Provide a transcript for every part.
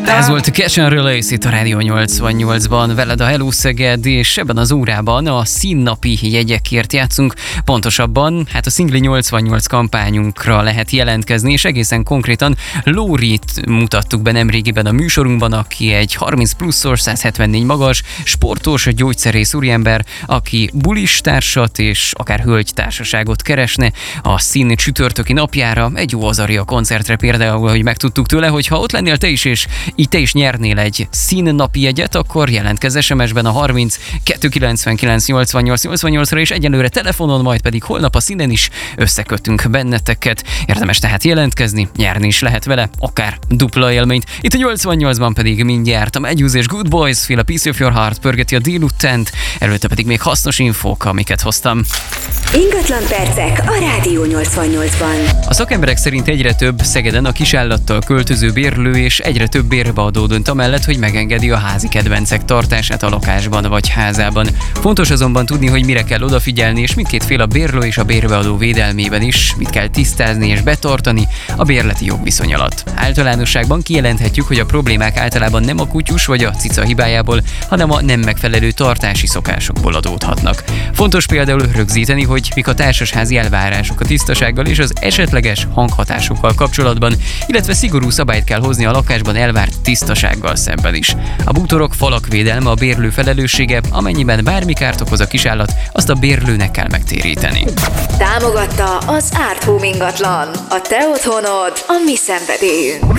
Ez volt a Cash and Release itt a Rádió 88-ban, veled a Hello Szeged, és ebben az órában a színnapi jegyekért játszunk. Pontosabban, a Szingli 88 kampányunkra lehet jelentkezni, és egészen konkrétan Lórit mutattuk be nemrégiben a műsorunkban, aki egy 30 pluszos, 174 magas, sportos, gyógyszerész úriember, aki bulistársat és akár hölgytársaságot keresne a szín csütörtöki napjára, egy jó Azaria koncertre például, hogy megtudtuk tőle, hogy ha ott lennél te is, és így te is nyernél egy színnapi jegyet, akkor jelentkezz SMS-ben a 30 299 88 88-ra, és egyelőre telefonon, majd pedig holnap a színen is összekötünk benneteket. Érdemes tehát jelentkezni, nyerni is lehet vele, akár dupla élményt. Itt a 88-ban pedig mindjárt a Matthews és Good Boys, Feel a Piece of Your Heart pörgeti a délutánt, előtte pedig még hasznos infók, amiket hoztam. Ingatlan percek a Rádió 88-ban. A szakemberek szerint egyre több Szegeden a kisállattal költöző bérlő és egyre több bérbeadó dönt amellett, hogy megengedi a házi kedvencek tartását a lakásban vagy házában. Fontos azonban tudni, hogy mire kell odafigyelni, és mindkét fél, a bérlő és a bérbeadó védelmében is mit kell tisztázni és betartani a bérleti jogviszony alatt. Általánosságban kijelenthetjük, hogy a problémák általában nem a kutyus vagy a cica hibájából, hanem a nem megfelelő tartási szokásokból adódhatnak. Fontos például rögzíteni, hogy mik a társasházi elvárások a tisztasággal és az esetleges hanghatásokkal kapcsolatban, illetve szigorú szabályt kell hozni a lakásban elvárt tisztasággal szemben is. A bútorok, falak védelme a bérlő felelőssége, amennyiben bármi kárt okoz a kisállat, azt a bérlőnek kell megtéríteni. Támogatta az Art Home ingatlan. A te otthonod, a mi szenvedélyünk.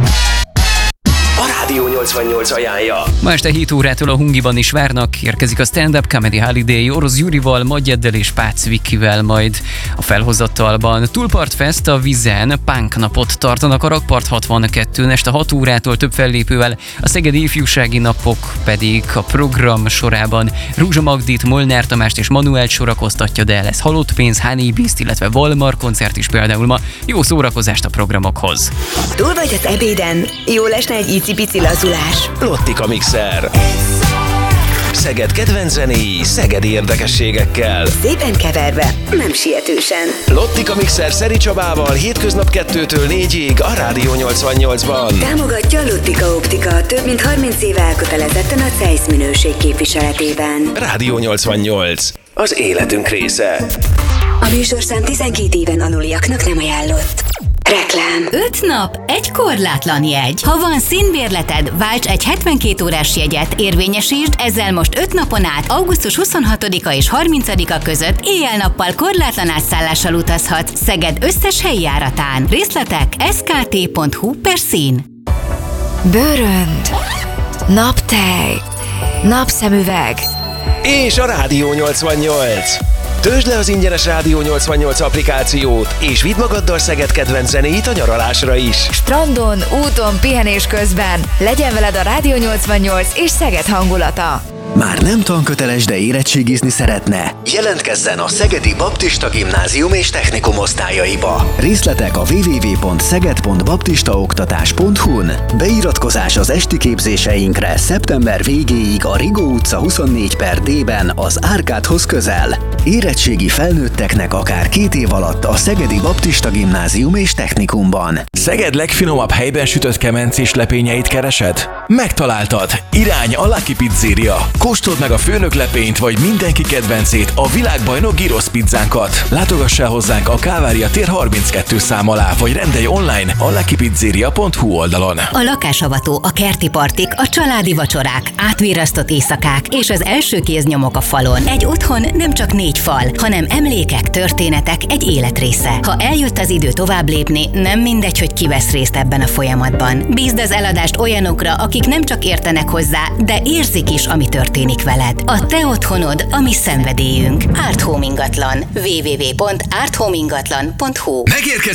A Rádió 88 ajánlja. Ma este 7 órától a Hungiban is várnak, érkezik a Stand Up Comedy Holiday Orosz Gyurival, Magyeddel és Pácz Vikivel, majd a felhozattalban Túlpart Fest a Vizen punk napot tartanak a Rakpart 62-n este 6 órától több fellépővel, a Szegedi Ifjúsági Napok pedig a program sorában Rúzsa Magdit, Molnár Tamást és Manuelt sorakoztatja, de lesz Halott Pénz, Honey Beast, illetve Valmar koncert is például ma. Jó szórakozást a programokhoz. Túl vagy az ebéden? Jól esne egy icipici lazulás. Lottika Mixer. Szeged kedvenc zenéi, szegedi érdekességekkel. Szépen keverve, nem sietősen. Lottika Mixer Szeri Csabával hétköznap 2-től 4-ig a Rádió 88-ban. Támogatja Lottika Optika, több mint 30 éve elkötelezetten a CEISZ minőség képviseletében. Rádió 88. Az életünk része. A műsorszám 12 éven aluliaknak nem ajánlott. Reklám. 5 nap, egy korlátlan jegy. Ha van színbérleted, válts egy 72 órás jegyet, érvényesítsd, ezzel most 5 napon át, augusztus 26-a és 30-a között éjjel-nappal korlátlan átszállással utazhatsz Szeged összes helyi járatán. Részletek skt.hu/szín. Bőrönd, naptej, napszemüveg És a Rádió 88. Töltsd le az ingyenes Rádió 88 applikációt, és vidd magaddal Szeged kedvenc zenéit a nyaralásra is. strandon, úton, pihenés közben legyen veled a Rádió 88 és Szeged hangulata. Már nem tanköteles, de érettségizni szeretne? Jelentkezzen a Szegedi Baptista Gimnázium és Technikum osztályaiba. Részletek a www.szeged.baptistaoktatás.hu-n. Beiratkozás az esti képzéseinkre szeptember végéig a Rigó utca 24/D-ben az Árkádhoz közel. Érettségi felnőtteknek akár 2 év alatt a Szegedi Baptista Gimnázium és Technikumban. Szeged legfinomabb helyben sütött kemencés lepényeit keresed? Megtaláltad! Irány a Lucky Pizzeria! Kóstold meg a főnök lepényt vagy mindenki kedvencét, a világbajnok gyrosz pizzánkat. Látogass el hozzánk a Kávária tér 32 szám alá, vagy rendelj online a luckypizzeria.hu oldalon. A lakásavató, a kerti partik, a családi vacsorák, átvirrasztott éjszakák és az első kéznyomok a falon. Egy otthon nem csak 4 fal, hanem emlékek, történetek, egy életrésze. Ha eljött az idő tovább lépni, nem mindegy, hogy ki vesz részt ebben a folyamatban. Bízd az eladást olyanokra, akik nem csak értenek hozzá, de érzik is, ami történik veled. A te otthonod, a mi szenvedélyünk. Art Home ingatlan. www.arthomingatlan.hu.